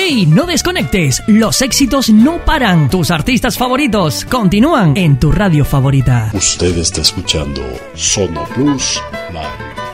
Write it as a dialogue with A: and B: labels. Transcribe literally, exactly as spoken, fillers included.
A: ¡Hey! No desconectes, los éxitos no paran. Tus artistas favoritos continúan en tu radio favorita.
B: Usted está escuchando Sono Plus Live.